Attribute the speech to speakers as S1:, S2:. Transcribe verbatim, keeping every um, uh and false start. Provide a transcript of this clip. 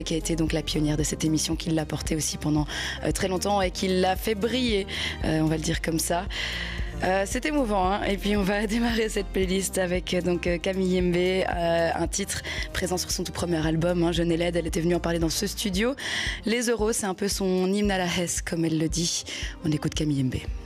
S1: qui a été donc la pionnière de cette émission, qui l'a portée aussi pendant euh, très longtemps et qui l'a fait briller, euh, on va le dire comme ça. Euh, c'est émouvant, hein. Et puis on va démarrer cette playlist avec euh, donc Camille Yembe, euh, un titre présent sur son tout premier album, hein, Jeune et laide. Elle était venue en parler dans ce studio. Les euros, c'est un peu son hymne à la Hesse, comme elle le dit. On écoute Camille Yembe.